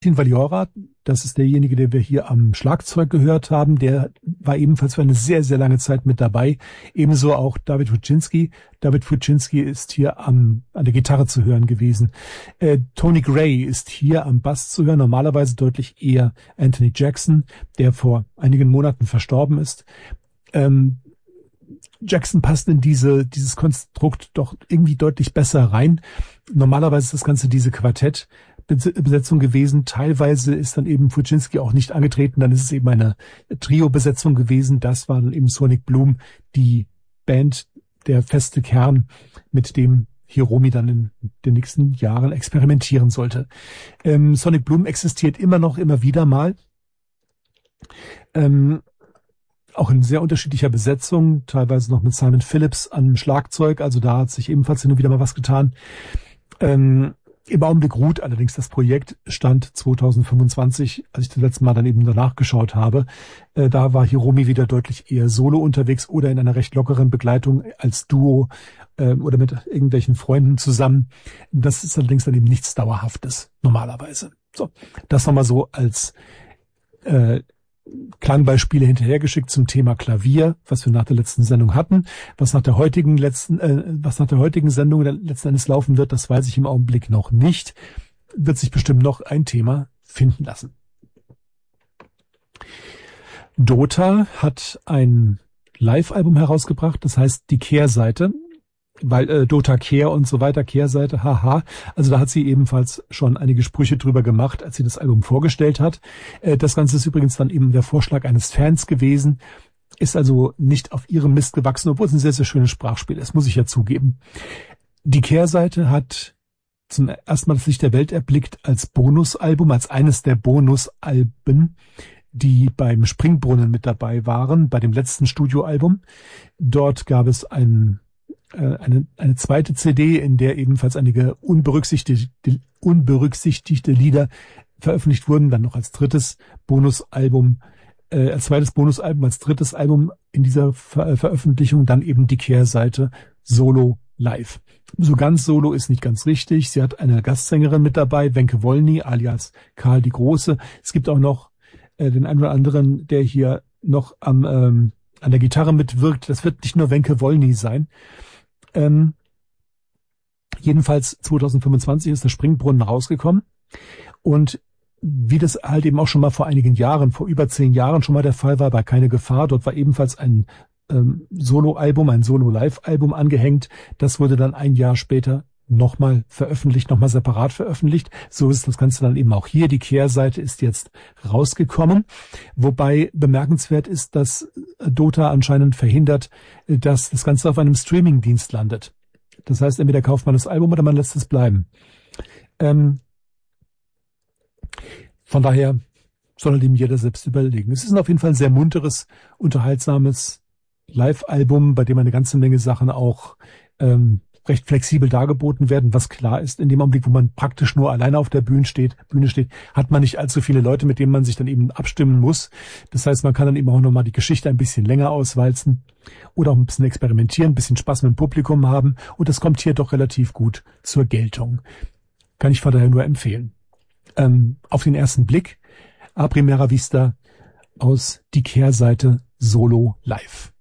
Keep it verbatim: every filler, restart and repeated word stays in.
Valiora, das ist derjenige, den wir hier am Schlagzeug gehört haben, der war ebenfalls für eine sehr, sehr lange Zeit mit dabei. Ebenso auch David Wojcinski. David Wojcinski ist hier am, an der Gitarre zu hören gewesen. Äh, Tony Gray ist hier am Bass zu hören, normalerweise deutlich eher Anthony Jackson, der vor einigen Monaten verstorben ist. Ähm, Jackson passt in diese, dieses Konstrukt doch irgendwie deutlich besser rein. Normalerweise ist das Ganze diese Quartettbesetzung gewesen. Teilweise ist dann eben Wojcinski auch nicht angetreten. Dann ist es eben eine Trio-Besetzung gewesen. Das war dann eben Sonic Bloom, die Band, der feste Kern, mit dem Hiromi dann in den nächsten Jahren experimentieren sollte. Ähm, Sonic Bloom existiert immer noch, immer wieder mal. Ähm, Auch in sehr unterschiedlicher Besetzung, teilweise noch mit Simon Phillips am Schlagzeug, also da hat sich ebenfalls hin und wieder mal was getan. Ähm, Im Augenblick ruht allerdings das Projekt, Stand zwanzig fünfundzwanzig, als ich das letzte Mal dann eben danach geschaut habe. Äh, da war Hiromi wieder deutlich eher solo unterwegs oder in einer recht lockeren Begleitung als Duo äh, oder mit irgendwelchen Freunden zusammen. Das ist allerdings dann eben nichts Dauerhaftes, normalerweise. So, das nochmal so als äh, Klangbeispiele hinterhergeschickt zum Thema Klavier, was wir nach der letzten Sendung hatten. Was nach der heutigen letzten, äh, was nach der heutigen Sendung letzten Endes laufen wird, das weiß ich im Augenblick noch nicht. Wird sich bestimmt noch ein Thema finden lassen. Dota hat ein Live-Album herausgebracht, das heißt die Kehrseite, weil äh, Dota Care und so weiter, Kehrseite, haha. Also da hat sie ebenfalls schon einige Sprüche drüber gemacht, als sie das Album vorgestellt hat. Äh, das Ganze ist übrigens dann eben der Vorschlag eines Fans gewesen, ist also nicht auf ihrem Mist gewachsen, obwohl es ein sehr, sehr schönes Sprachspiel ist, muss ich ja zugeben. Die Kehrseite hat zum ersten Mal das Licht der Welt erblickt als Bonusalbum, als eines der Bonusalben, die beim Springbrunnen mit dabei waren, bei dem letzten Studioalbum. Dort gab es ein Eine, eine zweite C D, in der ebenfalls einige unberücksichtigte, unberücksichtigte Lieder veröffentlicht wurden, dann noch als drittes Bonusalbum, äh, als zweites Bonusalbum, als drittes Album in dieser Ver Veröffentlichung, dann eben die Kehrseite Solo Live. So ganz Solo ist nicht ganz richtig. Sie hat eine Gastsängerin mit dabei, Wenke Wolny, alias Karl die Große. Es gibt auch noch äh, den einen oder anderen, der hier noch am ähm, an der Gitarre mitwirkt. Das wird nicht nur Wenke Wolny sein. Ähm, jedenfalls zwanzig fünfundzwanzig ist der Springbrunnen rausgekommen und wie das halt eben auch schon mal vor einigen Jahren, vor über zehn Jahren schon mal der Fall war bei Keine Gefahr, dort war ebenfalls ein ähm, Solo-Album, ein Solo-Live-Album angehängt. Das wurde dann ein Jahr später nochmal veröffentlicht, nochmal separat veröffentlicht. So ist das Ganze dann eben auch hier. Die Kehrseite ist jetzt rausgekommen. Wobei bemerkenswert ist, dass Dota anscheinend verhindert, dass das Ganze auf einem Streaming-Dienst landet. Das heißt, entweder kauft man das Album oder man lässt es bleiben. Ähm, von daher soll dem jeder selbst überlegen. Es ist auf jeden Fall ein sehr munteres, unterhaltsames Live-Album, bei dem eine ganze Menge Sachen auch ähm, recht flexibel dargeboten werden, was klar ist, in dem Augenblick, wo man praktisch nur alleine auf der Bühne steht, Bühne steht, hat man nicht allzu viele Leute, mit denen man sich dann eben abstimmen muss. Das heißt, man kann dann eben auch nochmal die Geschichte ein bisschen länger auswalzen oder auch ein bisschen experimentieren, ein bisschen Spaß mit dem Publikum haben und das kommt hier doch relativ gut zur Geltung. Kann ich von daher nur empfehlen. Ähm, auf den ersten Blick, A Primera Vista aus Die Kehrseite Solo Live.